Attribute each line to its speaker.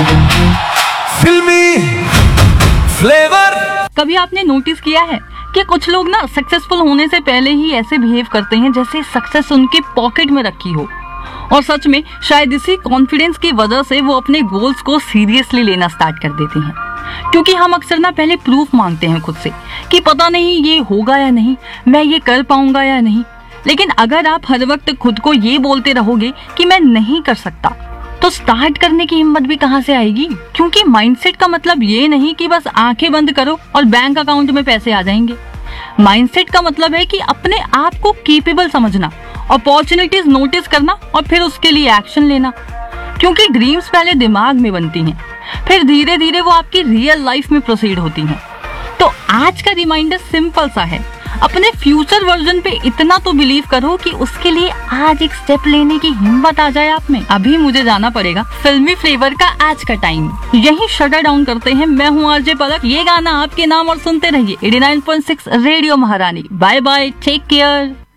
Speaker 1: फिल्मी फ्लेवर।
Speaker 2: कभी आपने नोटिस किया है कि कुछ लोग ना सक्सेसफुल होने से पहले ही ऐसे बिहेव करते हैं जैसे सक्सेस उनके पॉकेट में रखी हो, और सच में शायद इसी कॉन्फिडेंस की वजह से वो अपने गोल्स को सीरियसली लेना स्टार्ट कर देते हैं। क्योंकि हम अक्सर ना पहले प्रूफ मांगते हैं खुद से कि पता नहीं ये होगा या नहीं, मैं ये कर पाऊंगा या नहीं। लेकिन अगर आप हर वक्त खुद को ये बोलते रहोगे कि मैं नहीं कर सकता, तो स्टार्ट करने की हिम्मत भी कहां से आएगी। क्योंकि माइंडसेट का मतलब ये नहीं कि बस आंखें बंद करो और बैंक अकाउंट में पैसे आ जाएंगे। माइंडसेट का मतलब है कि अपने आप को कैपेबल समझना, अपॉर्चुनिटीज नोटिस करना और फिर उसके लिए एक्शन लेना। क्योंकि ड्रीम्स पहले दिमाग में बनती हैं, फिर धीरे धीरे वो आपकी रियल लाइफ में प्रोसीड होती हैं। तो आज का रिमाइंडर सिंपल सा है, अपने फ्यूचर वर्जन पे इतना तो बिलीव करो कि उसके लिए आज एक स्टेप लेने की हिम्मत आ जाए आप में। अभी मुझे जाना पड़ेगा, फिल्मी फ्लेवर का आज का टाइम यही शटर डाउन करते हैं। मैं हूँ आरजे पलक, ये गाना आपके नाम और सुनते रहिए 89.6 रेडियो महारानी। Bye bye, take care.